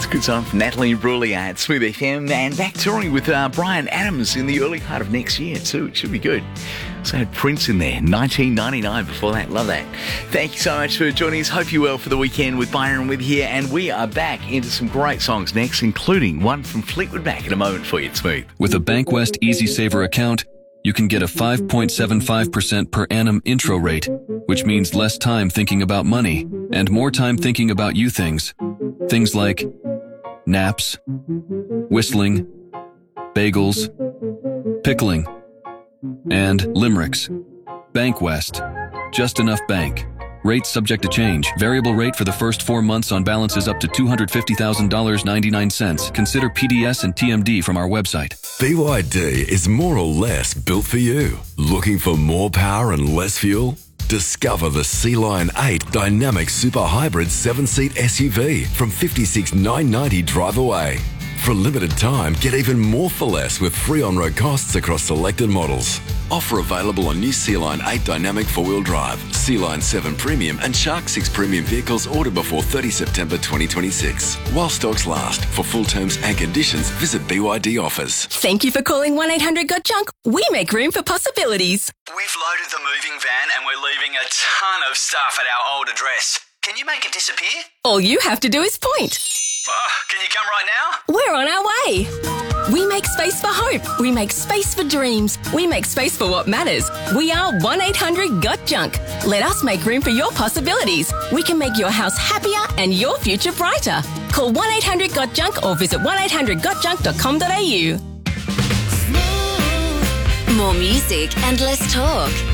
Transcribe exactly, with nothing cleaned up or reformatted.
It's a good time for Natalie Imbruglia at Smooth F M, and back touring with uh, Bryan Adams in the early part of next year too. It should be good. So had Prince in there, nineteen ninety-nine before that. Love that. Thank you so much for joining us. Hope you're well for the weekend with Byron with here, and we are back into some great songs next, including one from Fleetwood Mac in a moment for you at Smooth. With a Bankwest Easy Saver account, you can get a five point seven five percent per annum intro rate, which means less time thinking about money and more time thinking about you things. Things like naps, whistling, bagels, pickling, and limericks. Bankwest. Just enough bank. Rates subject to change. Variable rate for the first four months on balances up to two hundred fifty thousand dollars and ninety-nine cents. Consider P D S and T M D from our website. B Y D is more or less built for you. Looking for more power and less fuel? Discover the Sea-Lion eight Dynamic Super Hybrid seven-seat S U V from fifty-six thousand nine hundred ninety dollars drive away. For a limited time, get even more for less with free on-road costs across selected models. Offer available on new Sea-Lion eight Dynamic four-wheel drive, Sea-Lion seven Premium and Shark six Premium vehicles ordered before thirtieth September twenty twenty-six. While stocks last. For full terms and conditions, visit B Y D offers. Thank you for calling one eight hundred got junk. We make room for possibilities. We've loaded the moving van and we're leaving a ton of stuff at our old address. Can you make it disappear? All you have to do is point. Oh, can you come right now? We're on our way. We make space for hope. We make space for dreams. We make space for what matters. We are one eight hundred got junk. Let us make room for your possibilities. We can make your house happier and your future brighter. Call one eight hundred got junk or visit one eight hundred got junk dot com dot a u. More music and less talk.